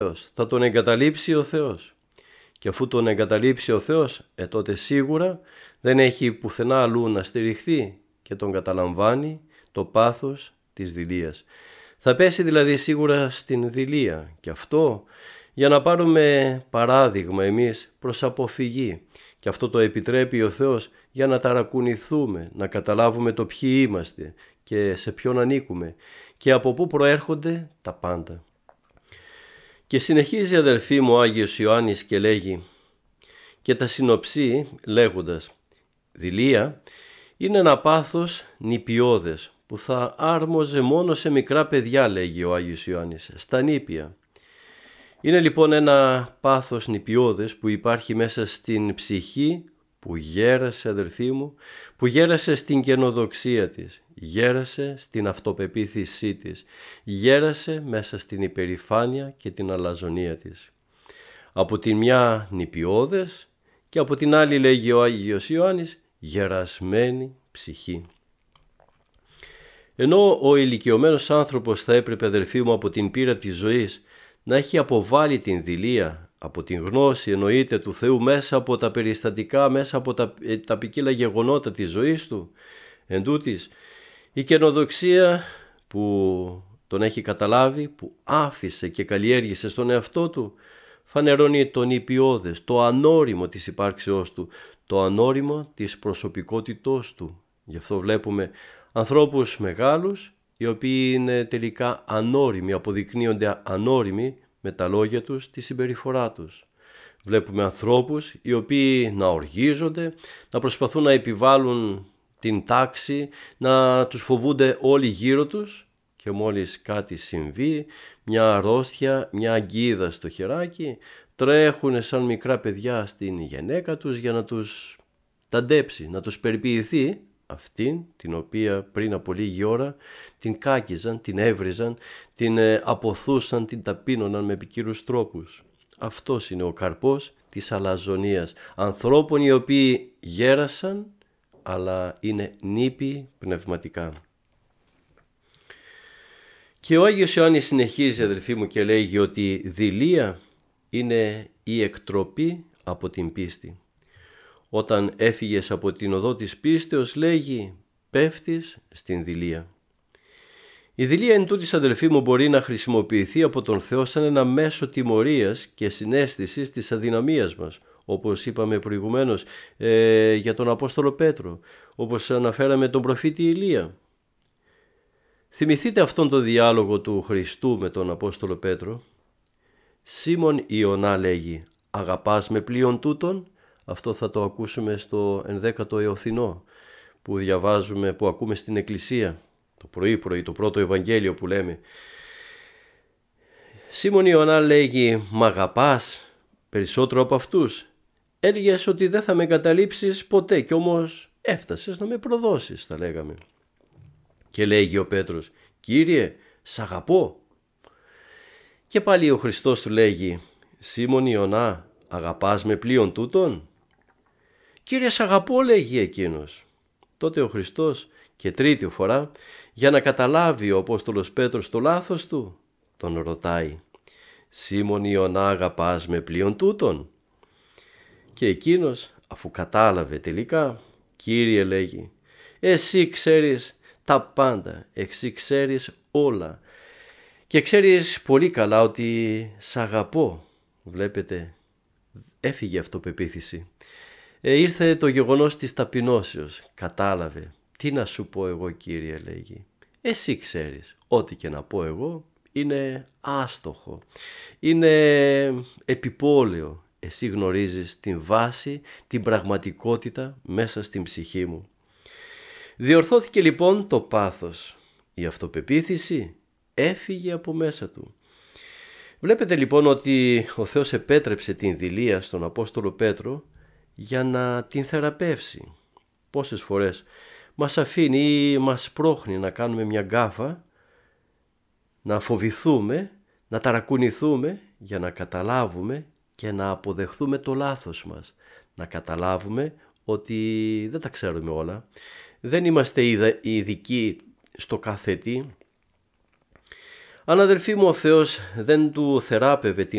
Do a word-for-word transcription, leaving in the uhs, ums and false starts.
θα τον εγκαταλείψει ο Θεός. Και αφού τον εγκαταλείψει ο Θεός, ε, τότε σίγουρα δεν έχει πουθενά αλλού να στηριχθεί και τον καταλαμβάνει το πάθος της δειλίας. Θα πέσει δηλαδή σίγουρα στην δειλία, και αυτό για να πάρουμε παράδειγμα εμείς προς αποφυγή. Και αυτό το επιτρέπει ο Θεός για να ταρακουνηθούμε, να καταλάβουμε το ποιοι είμαστε και σε ποιον ανήκουμε και από πού προέρχονται τα πάντα. Και συνεχίζει, αδελφοί μου, ο Άγιος Ιωάννης και λέγει και τα συνοψεί λέγοντας: δειλία είναι ένα πάθος νηπιώδες που θα άρμοζε μόνο σε μικρά παιδιά, λέγει ο Άγιος Ιωάννης, στα νήπια. Είναι λοιπόν ένα πάθος νηπιώδες που υπάρχει μέσα στην ψυχή που γέρασε, αδελφοί μου, που γέρασε στην καινοδοξία της, γέρασε στην αυτοπεποίθησή της, γέρασε μέσα στην υπερηφάνεια και την αλαζονία της. Από τη μια νηπιώδες και από την άλλη, λέγει ο Άγιος Ιωάννης, γερασμένη ψυχή. Ενώ ο ηλικιωμένος άνθρωπος θα έπρεπε, αδελφοί μου, από την πείρα της ζωής να έχει αποβάλει την δειλία, από την γνώση εννοείται του Θεού, μέσα από τα περιστατικά, μέσα από τα, τα ποικίλα γεγονότα της ζωής του. Εν τούτοις, η καινοδοξία που τον έχει καταλάβει, που άφησε και καλλιέργησε στον εαυτό του, φανερώνει το νηπιώδες, το ανώριμο της υπάρξεώς του, το ανώριμο της προσωπικότητός του. Γι' αυτό βλέπουμε ανθρώπους μεγάλους, οι οποίοι είναι τελικά ανώριμοι, αποδεικνύονται ανώριμοι με τα λόγια τους, τη συμπεριφορά τους. Βλέπουμε ανθρώπους οι οποίοι να οργίζονται, να προσπαθούν να επιβάλλουν την τάξη, να τους φοβούνται όλοι γύρω τους και μόλις κάτι συμβεί, μια αρρώστια, μια αγκίδα στο χεράκι, τρέχουν σαν μικρά παιδιά στην γυναίκα τους για να τους ταντέψει, να τους περιποιηθεί αυτήν την οποία πριν από λίγη ώρα την κάκιζαν, την έβριζαν, την αποθούσαν, την ταπείνωναν με ποικίλους τρόπους. Αυτός είναι ο καρπός της αλαζονίας. Ανθρώπων οι οποίοι γέρασαν αλλά είναι νήπιοι πνευματικά. Και ο Άγιος Ιωάννης συνεχίζει, αδελφοί μου, και λέγει ότι δειλία είναι η εκτροπή από την πίστη. Όταν έφυγες από την οδό της πίστεως, λέγει, πέφτεις στην δειλία. Η δειλία εν τούτης, αδελφοί μου, μπορεί να χρησιμοποιηθεί από τον Θεό σαν ένα μέσο τιμωρίας και συναίσθησης της αδυναμίας μας, όπως είπαμε προηγουμένως ε, για τον Απόστολο Πέτρο, όπως αναφέραμε τον προφήτη Ηλία. Θυμηθείτε αυτόν τον διάλογο του Χριστού με τον Απόστολο Πέτρο. Σίμων Ιωνά, λέγει, αγαπάς με πλοίον τούτον? Αυτό θα το ακούσουμε στο ενδέκατο Εωθινό που διαβάζουμε, που ακούμε στην Εκκλησία το πρωί πρωί, το πρώτο Ευαγγέλιο που λέμε. Σίμων Ιωνά, λέγει, μ' αγαπάς περισσότερο από αυτούς? Έλεγες ότι δεν θα με εγκαταλείψεις ποτέ και όμως έφτασες να με προδώσεις, θα λέγαμε. Και λέγει ο Πέτρος, Κύριε, σ' αγαπώ. Και πάλι ο Χριστός του λέγει, Σίμων Ιωνά, αγαπάς με πλοίον τούτον? Κύριε, σ' αγαπώ, λέγει εκείνος. Τότε ο Χριστός και τρίτη φορά, για να καταλάβει ο Απόστολος Πέτρος το λάθος του, τον ρωτάει, Σίμων Ιωνά, αγαπάς με πλοίον τούτον? Και εκείνος, αφού κατάλαβε τελικά, Κύριε, λέγει, εσύ ξέρεις τα πάντα, εσύ ξέρεις όλα και ξέρεις πολύ καλά ότι σ' αγαπώ. Βλέπετε, έφυγε αυτοπεποίθηση. Ε, ήρθε το γεγονός της ταπεινώσεως, κατάλαβε. Τι να σου πω εγώ, Κύριε, λέγει. Εσύ ξέρεις, ό,τι και να πω εγώ είναι άστοχο, είναι επιπόλαιο. Εσύ γνωρίζεις την βάση, την πραγματικότητα μέσα στην ψυχή μου. Διορθώθηκε λοιπόν το πάθος. Η αυτοπεποίθηση έφυγε από μέσα του. Βλέπετε λοιπόν ότι ο Θεός επέτρεψε την δειλία στον Απόστολο Πέτρο για να την θεραπεύσει. Πόσες φορές μας αφήνει ή μας πρόχνει να κάνουμε μια γκάφα, να φοβηθούμε, να ταρακουνηθούμε για να καταλάβουμε και να αποδεχθούμε το λάθος μας. Να καταλάβουμε ότι δεν τα ξέρουμε όλα, δεν είμαστε ειδικοί στο κάθε τι. Αν, αδελφοί μου, ο Θεός δεν του θεράπευε την